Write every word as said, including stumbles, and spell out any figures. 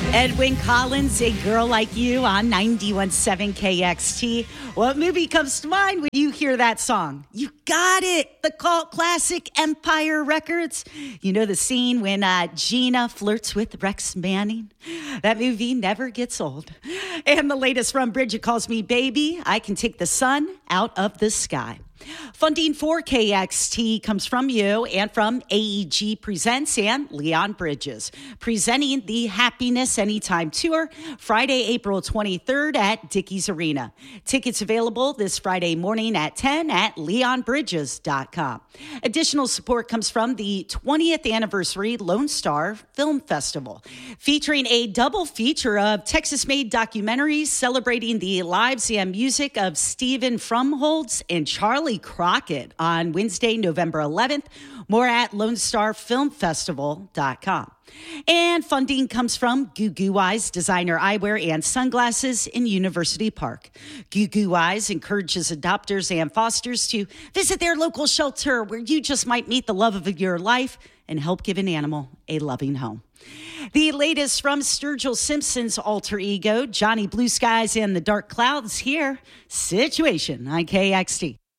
Edwyn Collins, A Girl Like You on ninety-one point seven K X T. What movie comes to mind when you hear that song? You got it. The cult classic Empire Records. You know the scene when uh, Gina flirts with Rex Manning? That movie never gets old. And the latest from Bridget Calls Me Baby, I Can Take the Sun Out of the Sky. Funding for K X T comes from you and from A E G Presents and Leon Bridges, presenting the Happiness Anytime Tour, Friday, April twenty-third at Dickies Arena. Tickets available this Friday morning at ten at leon bridges dot com. Additional support comes from the twentieth Anniversary Lone Star Film Festival, featuring a double feature of Texas-made documentaries celebrating the lives and music of Stephen Frumholtz and Charlie Crockett on Wednesday, November eleventh. More at lone star film festival dot com. And funding comes from Goo Goo Eyes Designer Eyewear and Sunglasses in University Park. Goo Goo Eyes encourages adopters and fosters to visit their local shelter where you just might meet the love of your life and help give an animal a loving home. The latest from Sturgill Simpson's alter ego, Johnny Blue Skies and the Dark Clouds here. Situation on K X T.